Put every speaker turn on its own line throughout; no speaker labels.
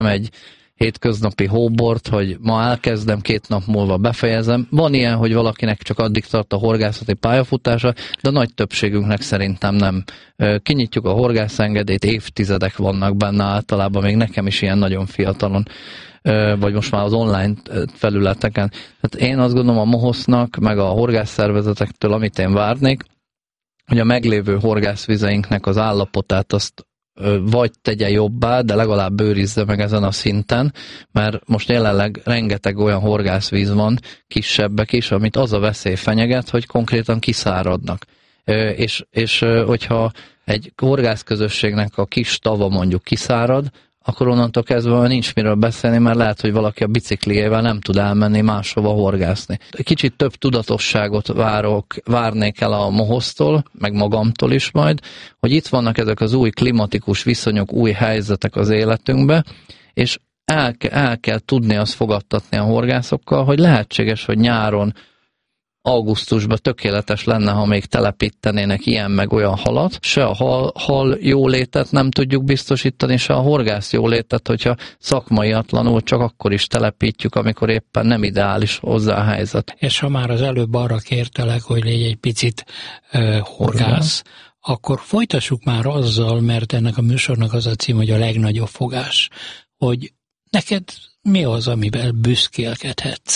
egy hétköznapi hóbort, hogy ma elkezdem, 2 nap múlva befejezem. Van ilyen, hogy valakinek csak addig tart a horgászati pályafutása, de a nagy többségünknek szerintem nem. Kinyitjuk a horgászengedélyt, évtizedek vannak benne általában, még nekem is ilyen nagyon fiatalon, vagy most már az online felületeken. Tehát én azt gondolom a MOHOSZ-nak, meg a horgászszervezetektől, amit én várnék, hogy a meglévő horgászvizeinknek az állapotát azt vagy tegye jobbá, de legalább őrizze meg ezen a szinten, mert most jelenleg rengeteg olyan horgászvíz van, kisebbek is, amit az a veszély fenyeget, hogy konkrétan kiszáradnak. És hogyha egy horgászközösségnek a kis tava mondjuk kiszárad, akkor onnantól kezdve nincs miről beszélni, mert lehet, hogy valaki a bicikliével nem tud elmenni máshova horgászni. Kicsit több tudatosságot várnék el a MOHOSZ-tól, meg magamtól is majd, hogy itt vannak ezek az új klimatikus viszonyok, új helyzetek az életünkbe, és el kell tudni azt fogadtatni a horgászokkal, hogy lehetséges, hogy nyáron, augusztusban tökéletes lenne, ha még telepítenének ilyen meg olyan halat. Se a hal jólétet nem tudjuk biztosítani, se a horgász jólétet, hogyha szakmaiatlanul csak akkor is telepítjük, amikor éppen nem ideális hozzá a helyzet.
És ha már az előbb arra kértelek, hogy légy egy picit horgász, akkor folytassuk már azzal, mert ennek a műsornak az a cím, hogy a legnagyobb fogás, hogy neked mi az, amivel büszkélkedhetsz?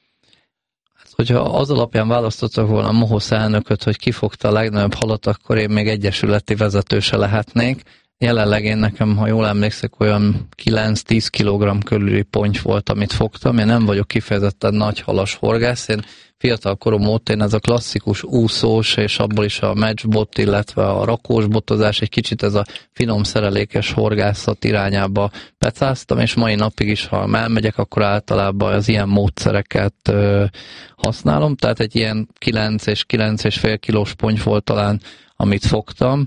Hogyha az alapján választottak volna a MOHOSZ elnököt, hogy kifogta a legnagyobb halat, akkor én még egyesületi vezetőse lehetnék. Jelenleg én nekem, ha jól emlékszek, olyan 9-10 kg körüli ponty volt, amit fogtam. Én nem vagyok kifejezetten nagy halas horgász. Én fiatal korom óta ez a klasszikus úszós, és abból is a matchbot, illetve a rakós botozás, egy kicsit ez a finom szerelékes horgászat irányába pecáztam, és mai napig is, ha elmegyek, akkor általában az ilyen módszereket használom. Tehát egy ilyen 9 és 9,5 kilós ponty volt talán, amit fogtam.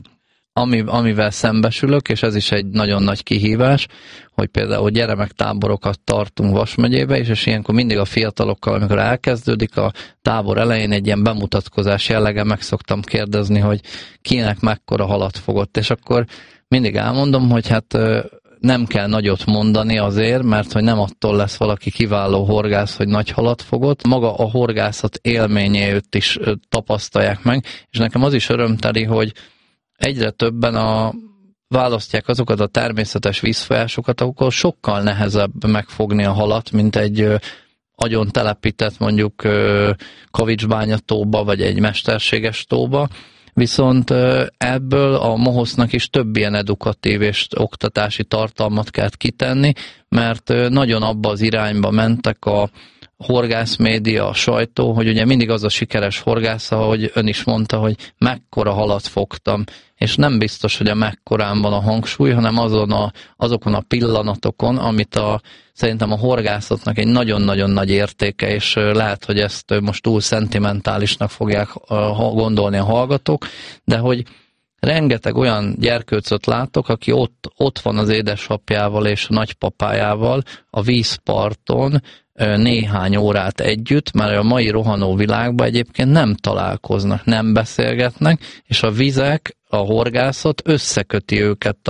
Amivel szembesülök, és ez is egy nagyon nagy kihívás, hogy például gyermektáborokat tartunk Vas megyébe, és ilyenkor mindig a fiatalokkal, amikor elkezdődik a tábor elején egy ilyen bemutatkozás jellege, meg szoktam kérdezni, hogy kinek mekkora halat fogott, és akkor mindig elmondom, hogy hát nem kell nagyot mondani azért, mert hogy nem attól lesz valaki kiváló horgász, hogy nagy halat fogott. Maga a horgászat élményét is tapasztalják meg, és nekem az is örömteli, hogy egyre többen választják azokat a természetes vízfolyásokat, ahol sokkal nehezebb megfogni a halat, mint egy agyon telepített mondjuk Kavicsbánya tóba, vagy egy mesterséges tóba. Viszont ebből a MOHOSZ-nak is több ilyen edukatív és oktatási tartalmat kell kitenni, mert nagyon abba az irányba mentek a horgászmédia, a sajtó, hogy ugye mindig az a sikeres horgász, ahogy ön is mondta, hogy mekkora halat fogtam, és nem biztos, hogy a mekkorán van a hangsúly, hanem azokon a pillanatokon, amit szerintem a horgászatnak egy nagyon-nagyon nagy értéke, és lehet, hogy ezt most túl szentimentálisnak fogják gondolni a hallgatók, de hogy rengeteg olyan gyerkőcöt látok, aki ott van az édesapjával és a nagypapájával a vízparton, néhány órát együtt, mert a mai rohanó világban egyébként nem találkoznak, nem beszélgetnek, és a vizek, a horgászat összeköti őket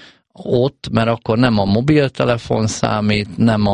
ott, mert akkor nem a mobiltelefon számít,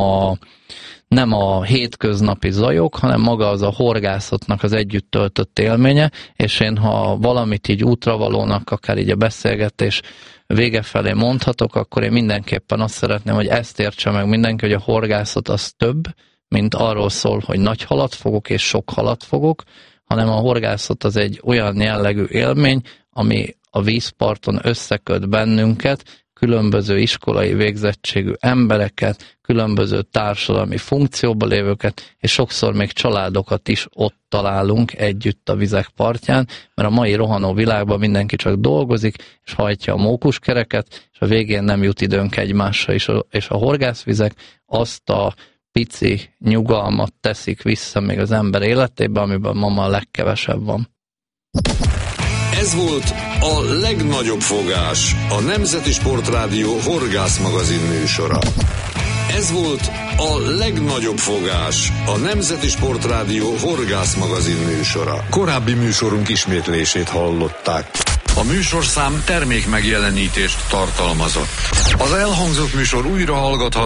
nem a hétköznapi zajok, hanem maga az a horgászatnak az együtt töltött élménye, és én, ha valamit így útravalónak, akár így a beszélgetés vége felé mondhatok, akkor én mindenképpen azt szeretném, hogy ezt értse meg mindenki, hogy a horgászat az több, mint arról szól, hogy nagy halat fogok és sok halat fogok, hanem a horgászat az egy olyan jellegű élmény, ami a vízparton összeköt bennünket, különböző iskolai végzettségű embereket, különböző társadalmi funkcióban lévőket, és sokszor még családokat is ott találunk együtt a vizek partján, mert a mai rohanó világban mindenki csak dolgozik, és hajtja a mókuskereket, és a végén nem jut időnk egymásra is, és a horgászvizek azt a pici nyugalmat teszik vissza még az ember életébe, amiben ma a legkevesebb van.
Ez volt a legnagyobb fogás, a Nemzeti Sportrádió horgászmagazin műsora. Ez volt a legnagyobb fogás, a Nemzeti Sportrádió horgászmagazin műsora. Korábbi műsorunk ismétlését hallották. A műsorszám termék megjelenítést tartalmazott. Az elhangzott műsor újra hallgatható